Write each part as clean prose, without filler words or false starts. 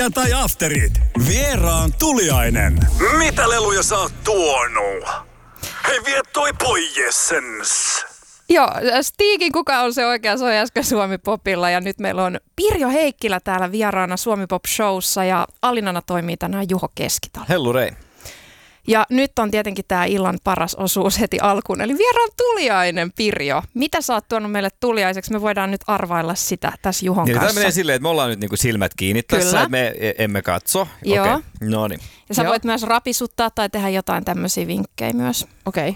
tai afterit. Vieraan tuliainen. Mitä leluja sä oot tuonut? Hei, vie toi poijessens. Joo, Stigin Kuka on se oikea, se on äsken Suomi Popilla ja nyt meillä on Pirjo Heikkilä täällä vieraana Suomi Pop Showssa ja Alinana toimii tänään Juho Keskitalo. Hellurei. Ja nyt on tietenkin tämä illan paras osuus heti alkuun, eli vieraan tuliainen Pirjo. Mitä sä oot tuonut meille tuliaiseksi? Me voidaan nyt arvailla sitä tässä Juhon kanssa. Tämä menee silleen, että me ollaan nyt niinku silmät kiinni tässä, että me emme katso. Joo. Okay. No niin. Ja sä voit myös rapisuttaa tai tehdä jotain tämmöisiä vinkkejä myös. Okei.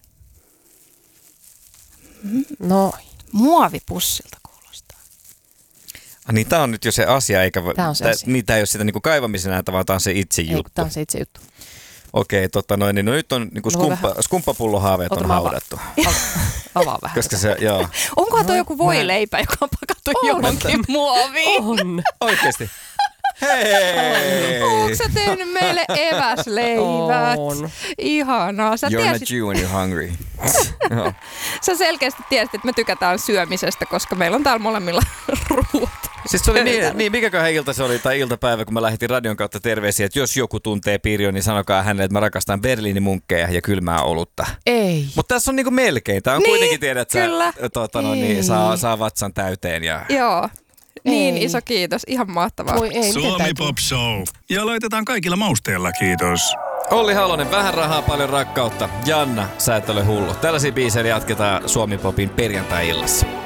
No. Muovipussilta kuulostaa. Niin tää on nyt jo se asia, eikä Tää on se asia. Niin tää ei ole sitä niinku kaivamisen ääntä, vaan tää on se itse juttu. Tää on se itse juttu. Okei, niin no nyt on niinku skumppapullohaaveet on haudattu. Avaa vähän. Koska se, joo. Onkohan toi joku voileipä, joka on pakattu johonkin muoviin? On. Oikeesti. Hei! Onko sä tehnyt meille eväsleivät? On. Ihanaa. Sä You're not you when you're hungry. Sä selkeästi tiesit, että me tykätään syömisestä, koska meillä on täällä molemmilla ruut. Siis se oli niin mikäköhän ilta se oli, tai iltapäivä, kun mä lähetin radion kautta terveisiä, että jos joku tuntee Pirjo, niin sanokaa hänelle, että mä rakastan Berliinin munkkeja ja kylmää olutta. Ei. Mutta tässä on niinku melkein. Tää on kuitenkin tiedät, että niin saa vatsan täyteen. Ja... Joo. Niin Ei. iso kiitos. Ihan mahtavaa. Voi ei, Suomi Pop Show. Ja laitetaan kaikilla mausteilla, kiitos. Olli Halonen, vähän rahaa, paljon rakkautta. Janna, sä et ole hullu. Tällaisia biisejä jatketaan Suomi Popin perjantai-illassa.